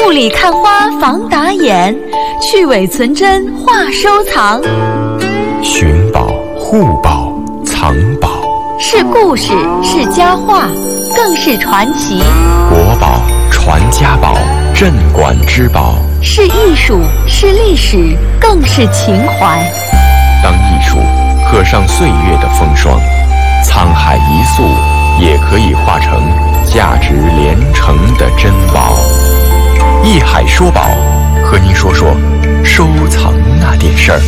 雾里看花防打眼，去伪存真话收藏。 寻宝、护宝、藏宝， 是故事，是佳话，更是传奇。 国宝、传家宝，镇馆之宝， 是艺术，是历史，更是情怀。 当艺术刻上岁月的风霜，沧海一粟也可以化成价值连城的珍宝。艺海说宝，和您说说收藏那点事儿。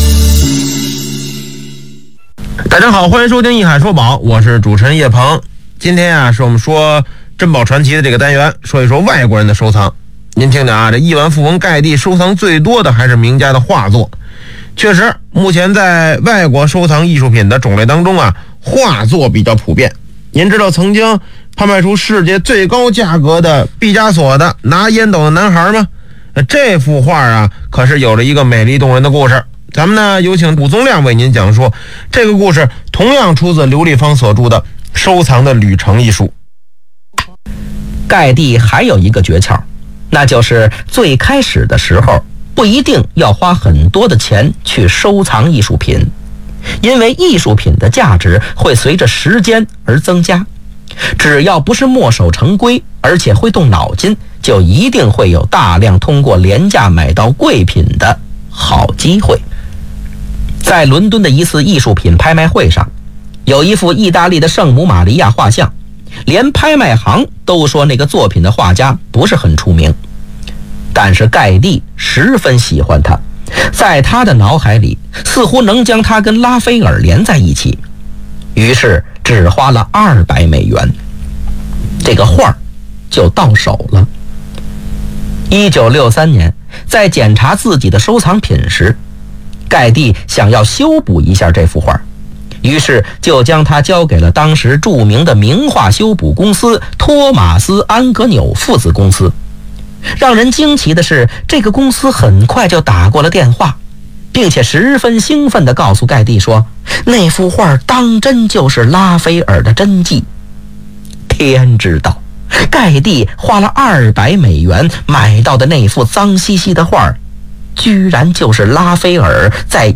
大家好，欢迎收听艺海说宝，我是主持人叶鹏。今天是我们说珍宝传奇的这个单元，说一说外国人的收藏。您听听这亿万富翁盖蒂收藏最多的还是名家的画作。确实，目前在外国收藏艺术品的种类当中画作比较普遍。您知道曾经拍卖出世界最高价格的毕加索的拿烟斗的男孩吗？这幅画可是有着一个美丽动人的故事。咱们呢有请武宗亮为您讲述这个故事，同样出自刘立芳所著的《收藏的旅程》一书。 盖蒂还有一个诀窍，那就是最开始的时候不一定要花很多的钱去收藏艺术品，因为艺术品的价值会随着时间而增加。只要不是墨守成规，而且会动脑筋，就一定会有大量通过廉价买到贵品的好机会。在伦敦的一次艺术品拍卖会上，有一幅意大利的圣母玛利亚画像，连拍卖行都说那个作品的画家不是很出名，但是盖蒂十分喜欢它，在他的脑海里似乎能将它跟拉斐尔连在一起，于是只花了$200，这个画就到手了。1963年，在检查自己的收藏品时，盖蒂想要修补一下这幅画，于是就将它交给了当时著名的名画修补公司托马斯·安格纽父子公司。让人惊奇的是，这个公司很快就打过了电话，并且十分兴奋地告诉盖蒂说，那幅画当真就是拉斐尔的真迹。天知道，盖蒂花了$200买到的那幅脏兮兮的画，居然就是拉斐尔在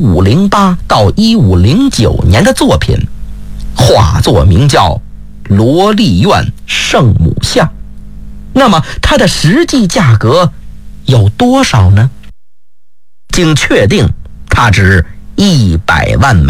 1508到1509年的作品，画作名叫《罗丽苑圣母像》。那么它的实际价格有多少呢？经确定，它值$100万。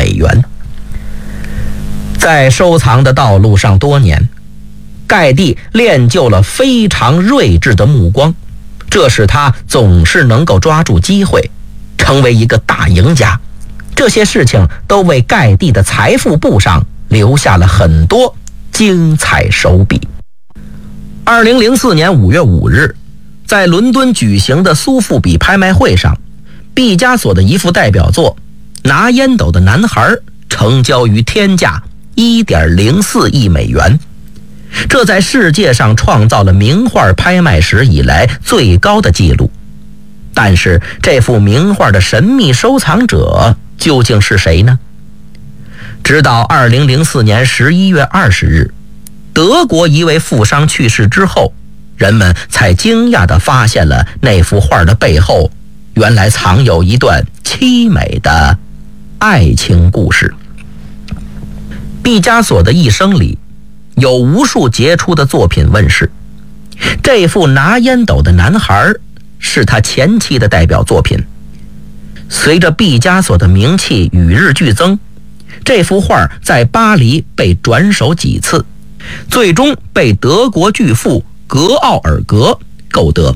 在收藏的道路上多年，盖蒂练就了非常睿智的目光，这使他总是能够抓住机会，成为一个大赢家。这些事情都为盖蒂的财富簿上留下了很多精彩手笔。2004年5月5日，在伦敦举行的苏富比拍卖会上，毕加索的一幅代表作《拿烟斗的男孩》成交于天价$1.04亿，这在世界上创造了名画拍卖史以来最高的纪录。但是这幅名画的神秘收藏者究竟是谁呢？直到2004年11月20日，德国一位富商去世之后，人们才惊讶地发现了那幅画的背后原来藏有一段凄美的爱情故事。毕加索的一生里有无数杰出的作品问世，这幅拿烟斗的男孩是他前期的代表作品。随着毕加索的名气与日俱增，这幅画在巴黎被转手几次，最终被德国巨富格奥尔格购得。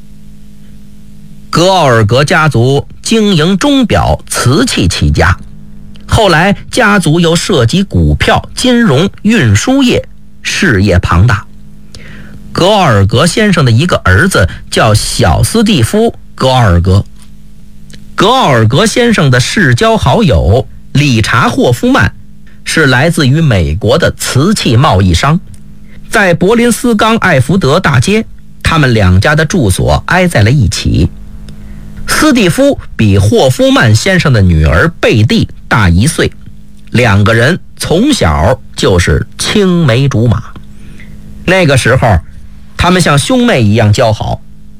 格奥尔格家族经营钟表、瓷器起家，后来家族又涉及股票、金融、运输业，事业庞大。格奥尔格先生的一个儿子叫小斯蒂夫·格奥尔格。格奥尔格先生的世交好友理查·霍夫曼是来自于美国的瓷器贸易商，在柏林斯冈艾福德大街，他们两家的住所挨在了一起。斯蒂夫比霍夫曼先生的女儿贝蒂大1岁，两个人从小就是青梅竹马。那个时候他们像兄妹一样交好，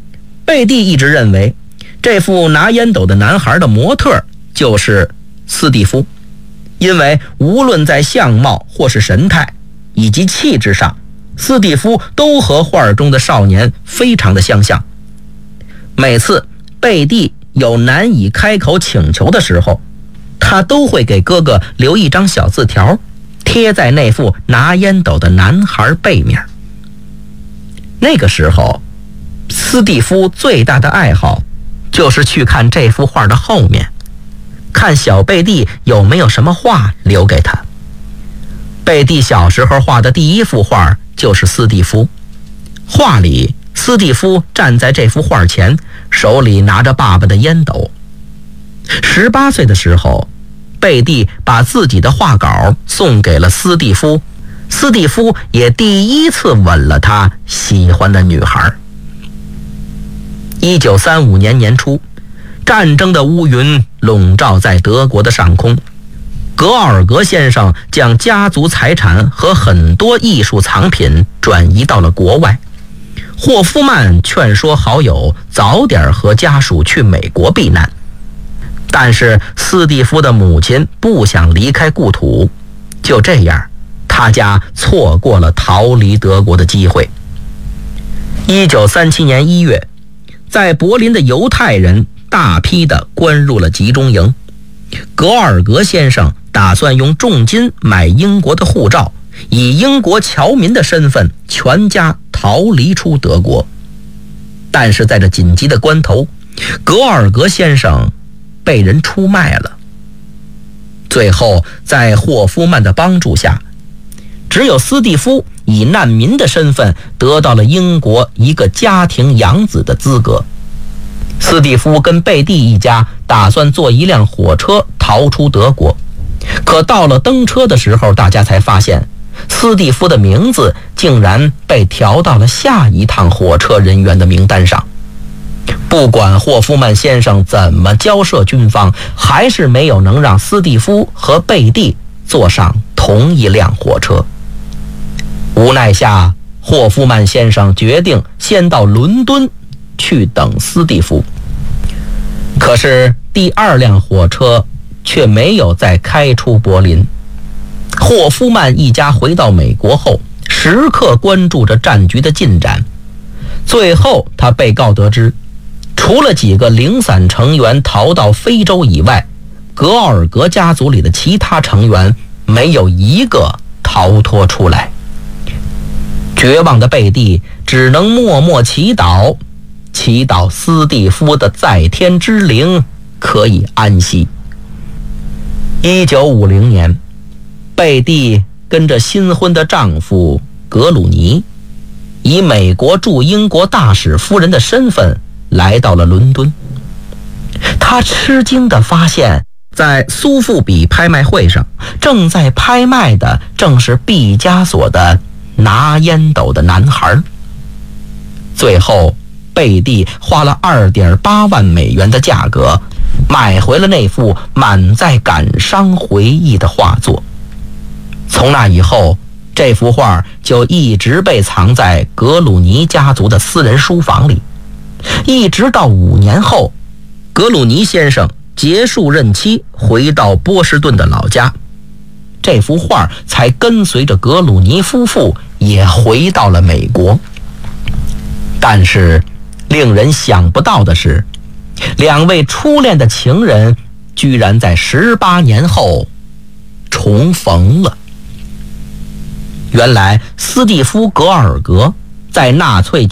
贝蒂一直认为这副拿烟斗的男孩的模特就是斯蒂夫，因为无论在相貌或是神态以及气质上，斯蒂夫都和画中的少年非常的相像。每次贝蒂有难以开口请求的时候，他都会给哥哥留一张小字条，贴在那副拿烟斗的男孩背面。那个时候，斯蒂夫最大的爱好就是去看这幅画的后面，看小贝蒂有没有什么话留给他。贝蒂小时候画的第一幅画就是斯蒂夫，画里斯蒂夫站在这幅画前，手里拿着爸爸的烟斗。18岁的时候，贝蒂把自己的画稿送给了斯蒂夫，斯蒂夫也第一次吻了他喜欢的女孩。1935年年初，战争的乌云笼罩在德国的上空，格奥尔格先生将家族财产和很多艺术藏品转移到了国外。霍夫曼劝说好友早点和家属去美国避难，但是斯蒂夫的母亲不想离开故土，就这样，他家错过了逃离德国的机会。1937年1月，在柏林的犹太人大批的关入了集中营。格尔格先生打算用重金买英国的护照，以英国侨民的身份全家逃离出德国。但是在这紧急的关头，格尔格先生被人出卖了。最后在霍夫曼的帮助下，只有斯蒂夫以难民的身份得到了英国一个家庭养子的资格。斯蒂夫跟贝蒂一家打算坐一辆火车逃出德国，可到了登车的时候，大家才发现斯蒂夫的名字竟然被调到了下一趟火车人员的名单上。不管霍夫曼先生怎么交涉军方，还是没有能让斯蒂夫和贝蒂坐上同一辆火车。无奈下，霍夫曼先生决定先到伦敦去等斯蒂夫。可是第二辆火车却没有再开出柏林。霍夫曼一家回到美国后，时刻关注着战局的进展。最后他被告得知，除了几个零散成员逃到非洲以外，格奥尔格家族里的其他成员没有一个逃脱出来。绝望的贝蒂只能默默祈祷，祈祷斯蒂夫的在天之灵可以安息。1950年，贝蒂跟着新婚的丈夫格鲁尼，以美国驻英国大使夫人的身份来到了伦敦。他吃惊地发现，在苏富比拍卖会上，正在拍卖的正是毕加索的拿烟斗的男孩。最后贝蒂花了2.8万美元的价格买回了那幅满载感伤回忆的画作。从那以后，这幅画就一直被藏在格鲁尼家族的私人书房里，一直到5年后，格鲁尼先生结束任期回到波士顿的老家，这幅画才跟随着格鲁尼夫妇也回到了美国。但是令人想不到的是，2位初恋的情人居然在18年后重逢了。原来斯蒂夫·格尔格在纳粹